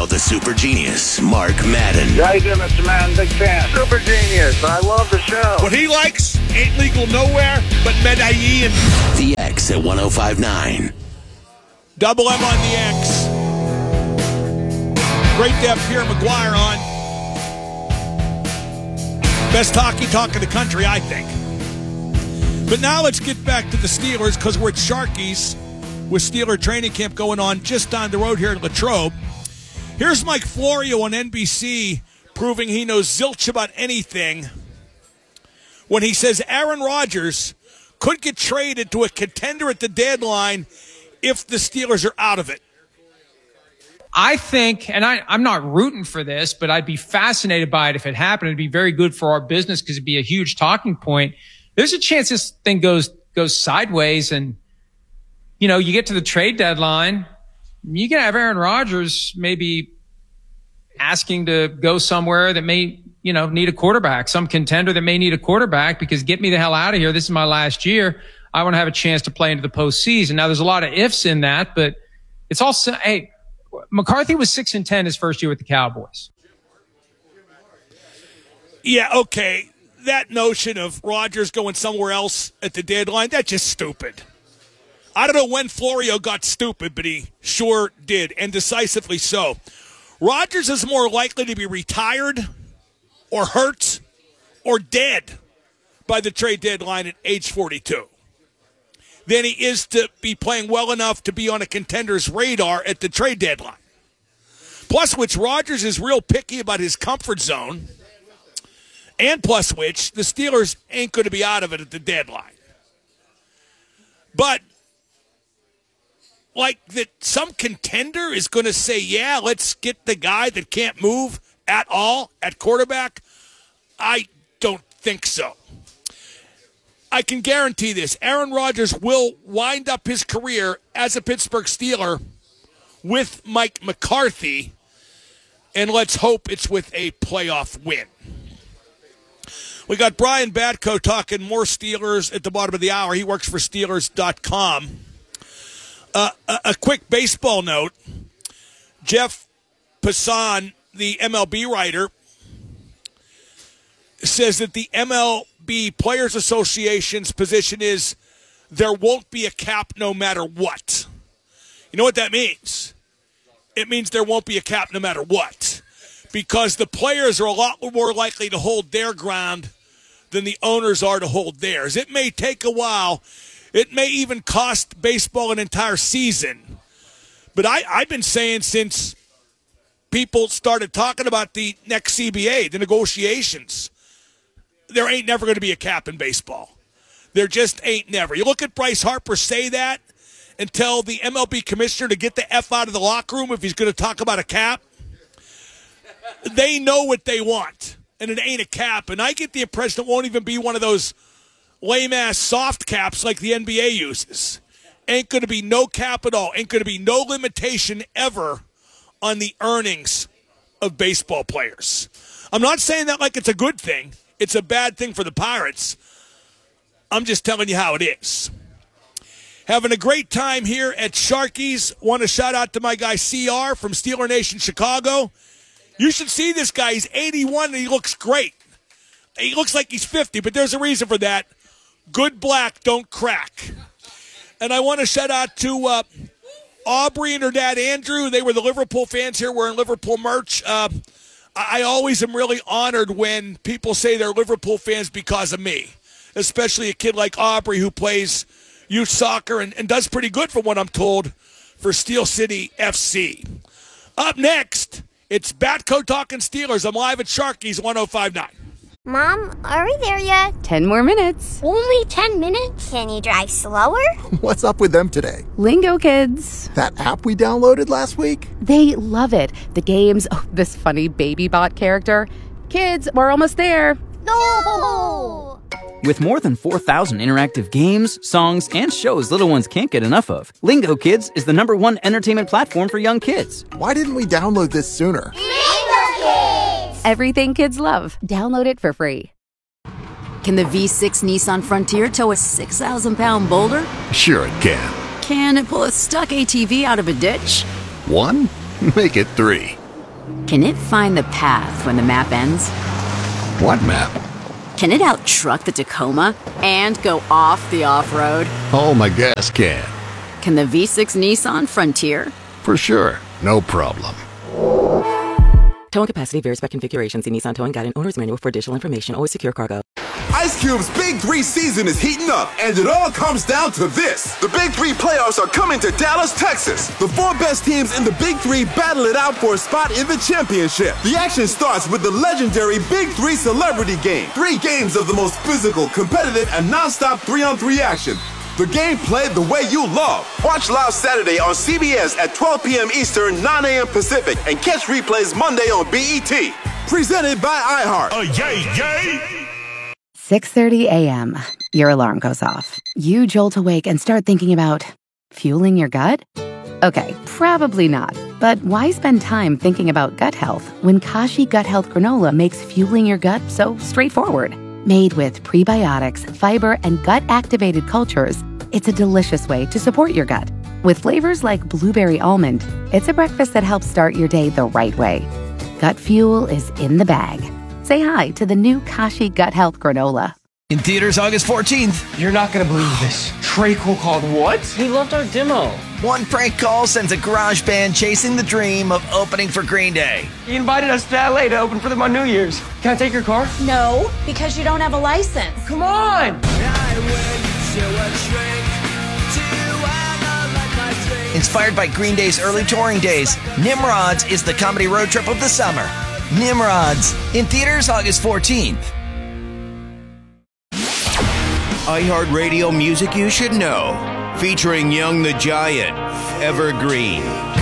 the super genius, Mark Madden. How you doing, Mr. Madden? Big fan. Super genius. I love the show. What he likes ain't legal nowhere but Medellin. The X at 105.9. Double M on the X. Great to have Pierre McGuire on. Best hockey talk in the country, I think. But now let's get back to the Steelers because we're at Sharky's with Steeler training camp going on just down the road here in Latrobe. Here's Mike Florio on NBC proving he knows zilch about anything when he says Aaron Rodgers could get traded to a contender at the deadline if the Steelers are out of it. I think, and I'm not rooting for this, but I'd be fascinated by it if it happened. It'd be very good for our business because it'd be a huge talking point. There's a chance this thing goes sideways and, you know, you get to the trade deadline. You can have Aaron Rodgers maybe asking to go somewhere that may, you know, need a quarterback, some contender that may need a quarterback because get me the hell out of here. This is my last year. I want to have a chance to play into the postseason. Now, there's a lot of ifs in that, but it's also, hey, McCarthy was 6-10 his first year with the Cowboys. Yeah, okay. That notion of Rodgers going somewhere else at the deadline, that's just stupid. I don't know when Florio got stupid, but he sure did, and decisively so. Rodgers is more likely to be retired or hurt or dead by the trade deadline at age 42 than he is to be playing well enough to be on a contender's radar at the trade deadline. Plus which, Rodgers is real picky about his comfort zone, and plus which, the Steelers ain't going to be out of it at the deadline. But, like that some contender is going to say, yeah, let's get the guy that can't move at all at quarterback, I don't think so. I can guarantee this. Aaron Rodgers will wind up his career as a Pittsburgh Steeler with Mike McCarthy, and let's hope it's with a playoff win. We got Brian Batko talking more Steelers at the bottom of the hour. He works for Steelers.com. A quick baseball note. Jeff Passan, the MLB writer, says that the MLB Players Association's position is there won't be a cap no matter what. You know what that means? It means there won't be a cap no matter what, because the players are a lot more likely to hold their ground than the owners are to hold theirs. It may take a while. It may even cost baseball an entire season. But I've been saying since people started talking about the next CBA, the negotiations, there ain't never going to be a cap in baseball. There just ain't never. You look at Bryce Harper say that and tell the MLB commissioner to get the F out of the locker room if he's going to talk about a cap. They know what they want, and it ain't a cap. And I get the impression it won't even be one of those lame-ass soft caps like the NBA uses. Ain't going to be no cap at all. Ain't going to be no limitation ever on the earnings of baseball players. I'm not saying that like it's a good thing. It's a bad thing for the Pirates. I'm just telling you how it is. Having a great time here at Sharky's. Want to shout out to my guy CR from Steeler Nation Chicago. You should see this guy. He's 81 and he looks great. He looks like he's 50, but there's a reason for that. Good black don't crack. And I want to shout out to Aubrey and her dad Andrew. They were the Liverpool fans here wearing Liverpool merch. I always am really honored when people say they're Liverpool fans because of me, especially a kid like Aubrey who plays youth soccer and does pretty good from what I'm told for Steel City FC. Up next, it's Batco Talking Steelers. I'm live at Sharky's 105.9. Mom, are we there yet? 10 more minutes. Only 10 minutes? Can you drive slower? What's up with them today? Lingo Kids. That app we downloaded last week? They love it. The games, this funny baby bot character. Kids, we're almost there. No! With more than 4,000 interactive games, songs, and shows little ones can't get enough of, Lingo Kids is the #1 entertainment platform for young kids. Why didn't we download this sooner? Lingo Kids! Everything kids love. Download it for free. Can the V6 Nissan Frontier tow a 6,000-pound boulder? Sure it can. Can it pull a stuck ATV out of a ditch? 1? Make it 3. Can it find the path when the map ends? What map? Can it out-truck the Tacoma and go off the off-road? Oh, my gas can. Can the V6 Nissan Frontier? For sure. No problem. Towing capacity varies by configuration. See Nissan Towing Guide and Owner's Manual for additional information. Always secure cargo. Ice Cube's Big 3 season is heating up, and it all comes down to this. The Big 3 playoffs are coming to Dallas, Texas. The 4 best teams in the Big 3 battle it out for a spot in the championship. The action starts with the legendary Big 3 Celebrity Game. 3 games of the most physical, competitive, and non-stop 3-on-3 action. The game played the way you love. Watch live Saturday on CBS at 12 p.m. Eastern, 9 a.m. Pacific, and catch replays Monday on BET. Presented by iHeart. Oh, yay, yay! 6:30 a.m. Your alarm goes off. You jolt awake and start thinking about fueling your gut? Okay, probably not. But why spend time thinking about gut health when Kashi Gut Health Granola makes fueling your gut so straightforward? Made with prebiotics, fiber, and gut-activated cultures, it's a delicious way to support your gut. With flavors like blueberry almond, it's a breakfast that helps start your day the right way. Gut fuel is in the bag. Say hi to the new Kashi Gut Health Granola. In theaters August 14th. You're not going to believe this. Trey Cole called what? He loved our demo. One prank call sends a garage band chasing the dream of opening for Green Day. He invited us to LA to open for them on New Year's. Can I take your car? No, because you don't have a license. Come on! Inspired by Green Day's early touring days, Nimrods is the comedy road trip of the summer. Nimrods, in theaters August 14th. iHeartRadio music you should know. Featuring Young the Giant, Evergreen.